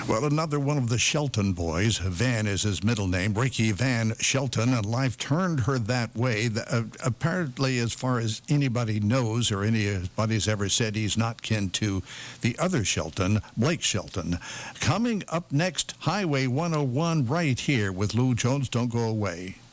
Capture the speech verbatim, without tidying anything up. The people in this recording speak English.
Well, another one of the Shelton boys, Van is his middle name, Ricky Van Shelton, and life turned her that way. The, uh, apparently, as far as anybody knows or anybody's ever said, he's not kin to the other Shelton, Blake Shelton. Coming up next, Highway one oh one right here with Lou Jones. Don't go away.